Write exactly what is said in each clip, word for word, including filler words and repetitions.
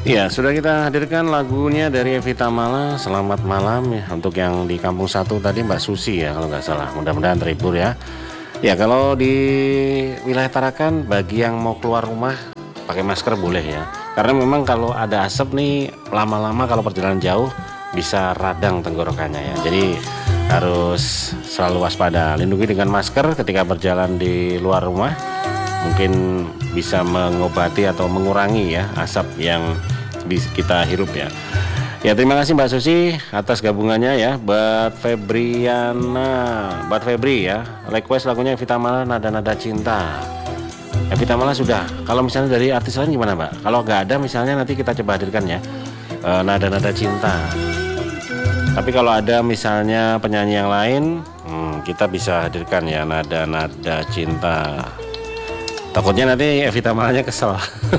Ya, sudah kita hadirkan lagunya dari Evita Mala, Selamat Malam ya. Untuk yang di Kampung Satu tadi Mbak Susi ya kalau nggak salah. Mudah-mudahan terhibur ya. Ya, kalau di wilayah Tarakan bagi yang mau keluar rumah pakai masker boleh ya. Karena memang kalau ada asap nih lama-lama kalau perjalanan jauh bisa radang tenggorokannya ya. Jadi harus selalu waspada. Lindungi dengan masker ketika berjalan di luar rumah. Mungkin bisa mengobati atau mengurangi ya asap yang kita hirup ya. Ya, terima kasih Mbak Susi atas gabungannya ya. Buat Febriana, buat Febri ya, request lagunya Evita Mala, Nada-Nada Cinta. Evita Mala sudah. Kalau misalnya dari artis lain gimana Mbak? Kalau nggak ada misalnya nanti kita coba hadirkan ya, e, Nada-Nada Cinta. Tapi kalau ada misalnya penyanyi yang lain, hmm, kita bisa hadirkan ya Nada-Nada Cinta. Takutnya nanti Evita Malanya kesel.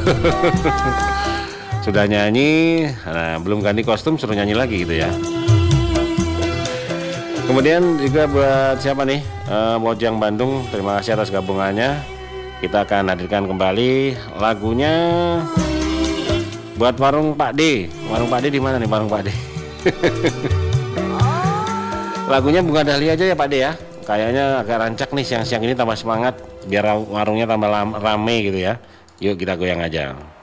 Sudah nyanyi, nah belum ganti kostum suruh nyanyi lagi gitu ya. Kemudian juga buat siapa nih, e, Mojang Bandung, terima kasih atas gabungannya. Kita akan hadirkan kembali lagunya buat Warung Pak D. Warung Pak D di mana nih Warung Pak D? Lagunya Bunga Dahlia aja ya Pak D ya. Kayaknya agak rancak nih siang-siang ini, tambah semangat biar warungnya tambah rame gitu ya. Yuk kita goyang aja.